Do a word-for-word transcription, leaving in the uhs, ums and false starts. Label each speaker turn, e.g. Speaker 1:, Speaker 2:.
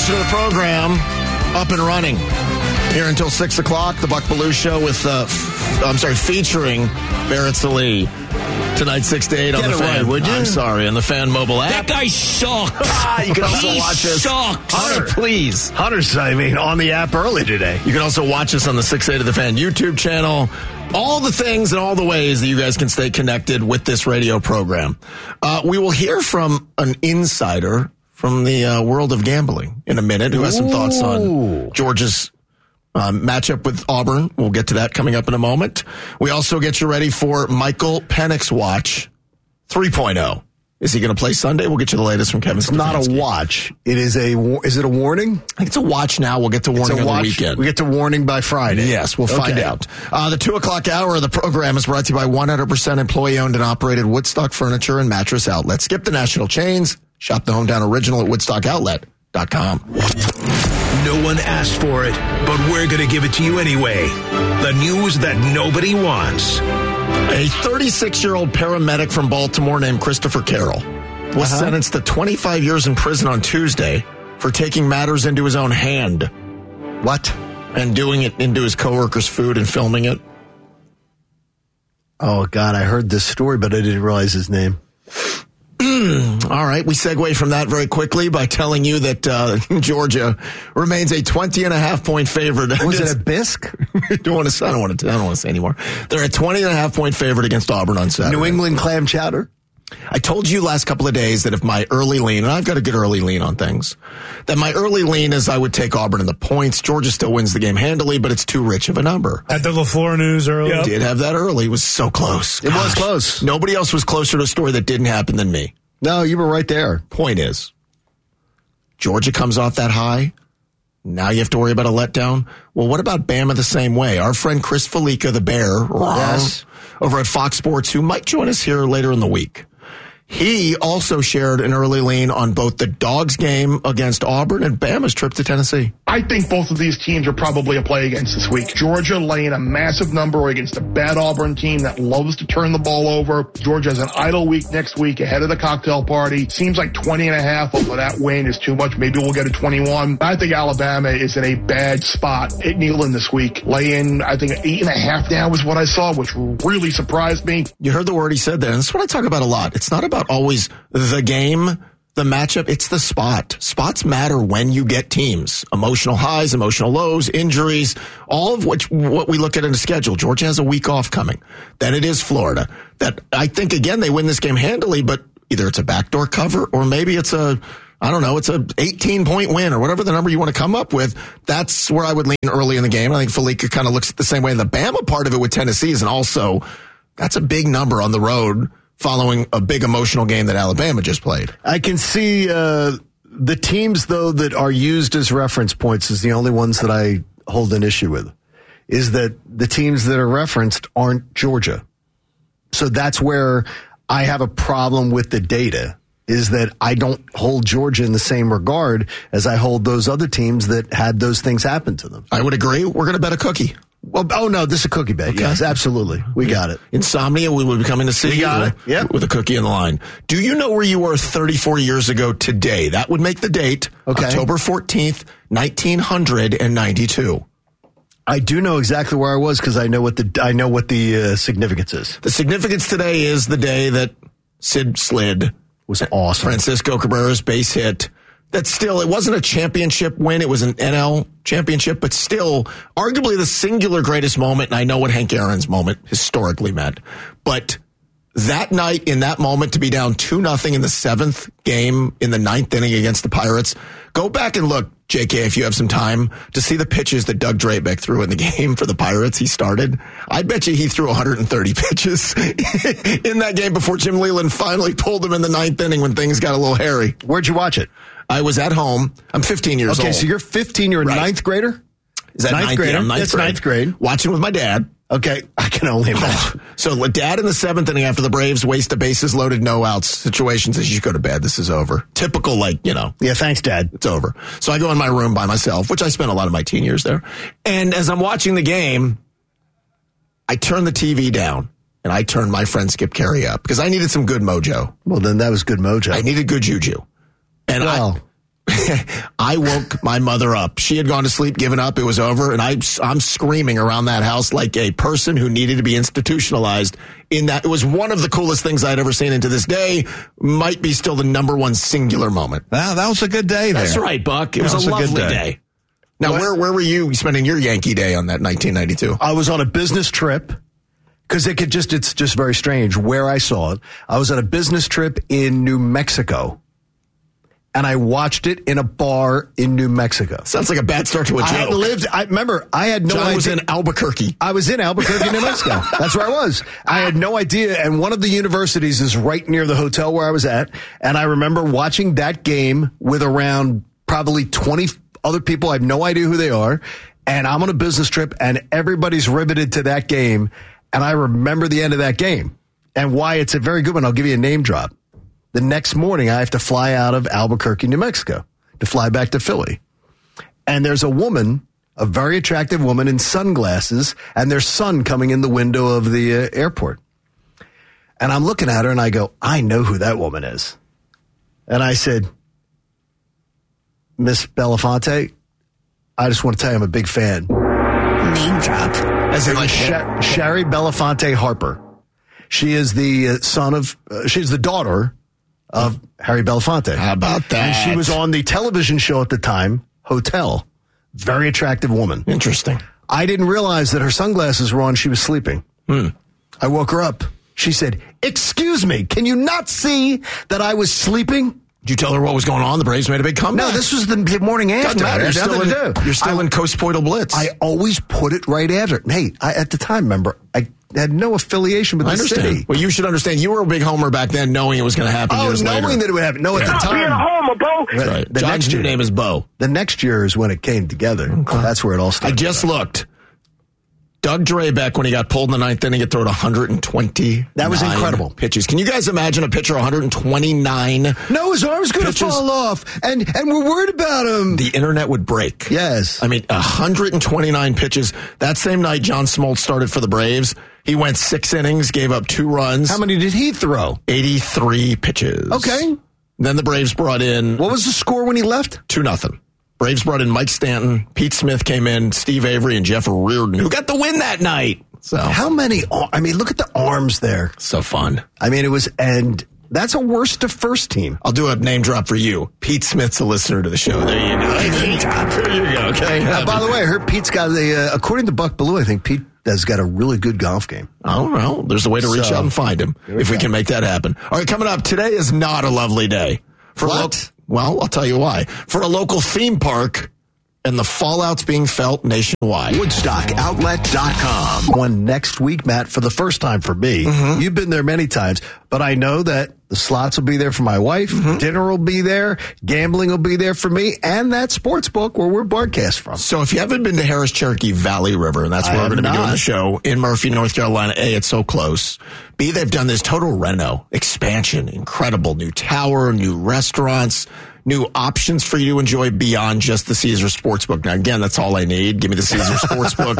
Speaker 1: portion of the program up and running. Here until six o'clock, the Buck Belue Show with, uh, f- I'm sorry, featuring Barrett Sallee. Tonight, six to eight on
Speaker 2: Get
Speaker 1: the
Speaker 2: it
Speaker 1: Fan.
Speaker 2: right, would you?
Speaker 1: I'm sorry, on the Fan mobile app.
Speaker 2: That guy sucks.
Speaker 1: Ah, you can also
Speaker 2: he
Speaker 1: watch us.
Speaker 2: sucks.
Speaker 1: Hunter, please.
Speaker 3: Hunter's, I mean, on the app early today.
Speaker 1: You can also watch us on the six eight of the Fan YouTube channel. All the things and all the ways that you guys can stay connected with this radio program. Uh, we will hear from an insider from the uh, world of gambling in a minute who has some thoughts on Georgia's um, matchup with Auburn. We'll get to that coming up in a moment. We also get you ready for Michael Penix's watch three point oh. Is he going to play Sunday? We'll get you the latest from Kevin
Speaker 3: It's not a
Speaker 1: Stefanski.
Speaker 3: watch. It is a, is it a warning?
Speaker 1: I think it's a watch now. We'll get to warning
Speaker 3: It's a
Speaker 1: on
Speaker 3: watch.
Speaker 1: the weekend.
Speaker 3: We get to warning by Friday.
Speaker 1: Yes, we'll find
Speaker 3: Okay.
Speaker 1: out. Uh, the two o'clock hour of the program is brought to you by one hundred percent employee-owned and operated Woodstock Furniture and Mattress Outlet. Skip the national chains. Shop the hometown original at woodstock outlet dot com.
Speaker 4: No one asked for it, but we're going to give it to you anyway. The news that nobody wants.
Speaker 1: A thirty-six-year-old paramedic from Baltimore named Christopher Carroll was
Speaker 3: Uh-huh.
Speaker 1: sentenced to twenty-five years in prison on Tuesday for taking matters into his own hand
Speaker 3: What?
Speaker 1: and doing it into his coworkers' food and filming it.
Speaker 3: Oh, God, I heard this story, but I didn't realize his name.
Speaker 1: All right, we segue from that very quickly by telling you that uh, Georgia remains a twenty and a half point favorite.
Speaker 3: Was it a bisque?
Speaker 1: don't want to. I don't want to. I don't want to say anymore. They're a twenty and a half point favorite against Auburn on Saturday.
Speaker 3: New England clam chowder?
Speaker 1: I told you last couple of days that if my early lean, and I've got a good early lean on things, that my early lean is I would take Auburn in the points. Georgia still wins the game handily, but it's too rich of a number.
Speaker 5: At the LaFleur News earlier.
Speaker 1: I did have that early. It was so close.
Speaker 3: It was close.
Speaker 1: Nobody else was closer to a story that didn't happen than me.
Speaker 3: No, you were right there.
Speaker 1: Point is, Georgia comes off that high. Now you have to worry about a letdown. Well, what about Bama the same way? Our friend Chris Felica, the Bear,
Speaker 3: Yes.
Speaker 1: over at Fox Sports, who might join us here later in the week. He also shared an early lean on both the Dogs game against Auburn and Bama's trip to Tennessee.
Speaker 6: I think both of these teams are probably a play against this week. Georgia laying a massive number against a bad Auburn team that loves to turn the ball over. Georgia has an idle week next week ahead of the cocktail party. Seems like twenty and a half off of that win is too much. Maybe we'll get a twenty-one. I think Alabama is in a bad spot at Neyland this week. Lay in, I think, eight and a half now is what I saw, which really surprised me.
Speaker 1: You heard the word he said there, and that's what I talk about a lot. It's not about always the game, the matchup, it's the spot. Spots matter when you get teams. Emotional highs, emotional lows, injuries, all of which what we look at in the schedule. Georgia has a week off coming. Then it is Florida. That I think, again, they win this game handily, but either it's a backdoor cover or maybe it's a, I don't know, it's a eighteen-point win or whatever the number you want to come up with. That's where I would lean early in the game. I think Felica kind of looks at the same way. The Bama part of it with Tennessee is, and also that's a big number on the road following a big emotional game that Alabama just played.
Speaker 3: I can see uh, the teams, though, that are used as reference points is the only ones that I hold an issue with, is that the teams that are referenced aren't Georgia. So that's where I have a problem with the data, is that I don't hold Georgia in the same regard as I hold those other teams that had those things happen to them.
Speaker 1: I would agree. We're going to bet a cookie.
Speaker 3: Well, oh, no, this is a cookie bet.
Speaker 1: Okay.
Speaker 3: Yes, absolutely. We got it.
Speaker 1: Insomnia, we will be coming to see
Speaker 3: We
Speaker 1: you
Speaker 3: got
Speaker 1: with,
Speaker 3: it. Yep.
Speaker 1: with a cookie in the line. Do you know where you were thirty-four years ago today? That would make the date
Speaker 3: Okay.
Speaker 1: October fourteenth, nineteen ninety-two.
Speaker 3: I do know exactly where I was because I know what the I know what the uh, significance is.
Speaker 1: The significance today is the day that Sid slid.
Speaker 3: Was awesome.
Speaker 1: Francisco Cabrera's base hit. That still, it wasn't a championship win. It was an N L championship, but still arguably the singular greatest moment. And I know what Hank Aaron's moment historically meant, but that night in that moment to be down two nothing in the seventh game in the ninth inning against the Pirates, go back and look, J K, if you have some time, to see the pitches that Doug Drabeck threw in the game for the Pirates. He started. I bet you he threw one hundred thirty pitches in that game before Jim Leland finally pulled him in the ninth inning when things got a little hairy.
Speaker 3: Where'd you watch it?
Speaker 1: I was at home. I'm fifteen years
Speaker 3: Okay,
Speaker 1: old.
Speaker 3: so you're fifteen. You're a
Speaker 1: Right.
Speaker 3: ninth grader?
Speaker 1: Is that
Speaker 3: ninth
Speaker 1: ninth
Speaker 3: grader?
Speaker 1: Yeah, I'm ninth
Speaker 3: That's
Speaker 1: grade.
Speaker 3: ninth grade.
Speaker 1: Watching with my dad.
Speaker 3: Okay, I can only imagine.
Speaker 1: So dad in the seventh inning after the Braves waste a bases loaded, no outs situation says, you should go to bed. This is over. Typical, like, you know.
Speaker 3: Yeah, thanks, Dad.
Speaker 1: It's over. So I go in my room by myself, which I spent a lot of my teen years there. And as I'm watching the game, I turn the T V down and I turned my friend Skip Carey up because I needed some good mojo.
Speaker 3: Well, then that was good mojo.
Speaker 1: I needed good juju. And
Speaker 3: well,
Speaker 1: I woke my mother up. She had gone to sleep, given up. It was over. And I, I'm screaming around that house like a person who needed to be institutionalized in that. It was one of the coolest things I'd ever seen. And to this day, might be still the number one singular moment.
Speaker 2: Wow, that was a good day there.
Speaker 1: That's right, Buck. It was, was a lovely day. day. Now,
Speaker 3: what?
Speaker 1: where where were you spending your Yankee day on that nineteen ninety-two?
Speaker 3: I was on a business trip because it could just, it's just very strange where I saw it. I was on a business trip in New Mexico. And I watched it in a bar in New Mexico.
Speaker 1: Sounds like a bad start to a joke.
Speaker 3: I had lived, I remember, I had no
Speaker 1: John
Speaker 3: idea.
Speaker 1: was in Albuquerque.
Speaker 3: I was in Albuquerque, New Mexico. That's where I was. I had no idea. And one of the universities is right near the hotel where I was at. And I remember watching that game with around probably twenty other people. I have no idea who they are. And I'm on a business trip and everybody's riveted to that game. And I remember the end of that game and why it's a very good one. I'll give you a name drop. The next morning, I have to fly out of Albuquerque, New Mexico, to fly back to Philly. And there's a woman, a very attractive woman in sunglasses, and there's sun coming in the window of the uh, airport. And I'm looking at her, and I go, I know who that woman is. And I said, Miss Belafonte, I just want to tell you I'm a big fan.
Speaker 5: Name drop.
Speaker 1: As in like
Speaker 3: Sha- Sherry Belafonte Harper. She is the uh, son of, uh, she's the daughter of Harry Belafonte.
Speaker 1: How about that?
Speaker 3: And she was on the television show at the time, Hotel. Very attractive woman.
Speaker 1: Interesting.
Speaker 3: I didn't realize that her sunglasses were on. She was sleeping.
Speaker 1: Hmm.
Speaker 3: I woke her up. She said, excuse me, can you not see that I was sleeping?
Speaker 1: Did you tell her what was going on? The Braves made a big comeback.
Speaker 3: No, this was the morning after.
Speaker 1: Doesn't matter. You're
Speaker 3: Nothing
Speaker 1: still, in,
Speaker 3: to do.
Speaker 1: you're still
Speaker 3: I,
Speaker 1: in Coast-Poidal Blitz.
Speaker 3: I always put it right after. Hey, I, at the time, remember, I had no affiliation with
Speaker 1: I
Speaker 3: the
Speaker 1: understand.
Speaker 3: city.
Speaker 1: Well, you should understand. You were a big homer back then, knowing it was going to happen
Speaker 3: Oh,
Speaker 1: years
Speaker 3: knowing
Speaker 1: later.
Speaker 3: that it would happen. No, at
Speaker 1: Yeah.
Speaker 3: the
Speaker 7: Stop being a
Speaker 3: time.
Speaker 7: homer, Bo.
Speaker 1: That's right.
Speaker 3: The
Speaker 1: John's
Speaker 3: next
Speaker 1: new
Speaker 3: year.
Speaker 1: name is Bo.
Speaker 3: The next year is when it came together. That's where it all
Speaker 1: I
Speaker 3: started.
Speaker 1: just looked. Doug Drabeck, when he got pulled in the ninth inning, had thrown one hundred twenty.
Speaker 3: That was incredible.
Speaker 1: Pitches. Can you guys imagine a pitcher one hundred twenty-nine?
Speaker 3: No, his arm's going to
Speaker 1: Pitches.
Speaker 3: fall off, and and we're worried about him.
Speaker 1: The internet would break.
Speaker 3: Yes.
Speaker 1: I mean, one hundred twenty-nine pitches. That same night, John Smoltz started for the Braves. He went six innings, gave up two runs.
Speaker 3: How many did he throw?
Speaker 1: eighty-three pitches.
Speaker 3: Okay.
Speaker 1: Then the Braves brought in
Speaker 3: What was the score when he left?
Speaker 1: two nothing. Braves brought in Mike Stanton, Pete Smith came in, Steve Avery, and Jeff Reardon, who got the win that night. So
Speaker 3: How many? ar- I mean, look at the arms there.
Speaker 1: so fun.
Speaker 3: I mean, it was, and that's a worst to first team.
Speaker 1: I'll do a name drop for you. Pete Smith's a listener to the show. There you go. Name drop. There you go. Okay.
Speaker 3: Uh, by the way, I heard Pete's got the, uh, according to Buck Bellew, I think Pete has got a really good golf game.
Speaker 1: Oh, well, there's a way to reach
Speaker 3: So,
Speaker 1: out and find him
Speaker 3: we
Speaker 1: if we
Speaker 3: go.
Speaker 1: can make that happen. All right, coming up, today is not a lovely day. For
Speaker 3: What?
Speaker 1: lo- well, I'll tell you why. For a local theme park, and the fallout's being felt nationwide.
Speaker 4: Woodstock Outlet dot com.
Speaker 3: One next week, Matt, for the first time for me.
Speaker 1: Mm-hmm.
Speaker 3: You've been there many times, but I know that the slots will be there for my wife,
Speaker 1: Mm-hmm.
Speaker 3: dinner will be there, gambling will be there for me, and that sports book where we're broadcast from.
Speaker 1: So if you haven't been to Harris Cherokee Valley River, and that's
Speaker 3: I
Speaker 1: where we're
Speaker 3: have
Speaker 1: going to be doing
Speaker 3: not.
Speaker 1: the show in Murphy, North Carolina, A, it's so close. B, they've done this total reno, expansion, incredible new tower, new restaurants, new options for you to enjoy beyond just the Caesar Sportsbook. Now, again, that's all I need. Give me the Caesar Sportsbook.